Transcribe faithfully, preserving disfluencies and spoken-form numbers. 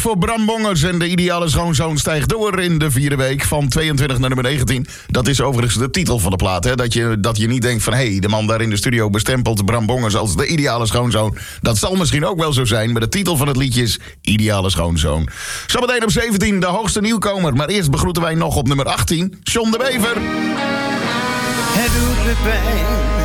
Voor Bram Bongers en de ideale schoonzoon stijgt door in de vierde week van tweeëntwintig naar nummer negentien. Dat is overigens de titel van de plaat. Hè? Dat, je, dat je niet denkt van, hé, hey, de man daar in de studio bestempelt Bram Bongers als de ideale schoonzoon. Dat zal misschien ook wel zo zijn, maar de titel van het liedje is Ideale Schoonzoon. Zometeen op zeventien de hoogste nieuwkomer. Maar eerst begroeten wij nog op nummer achttien, John de Bever. Het doet me pijn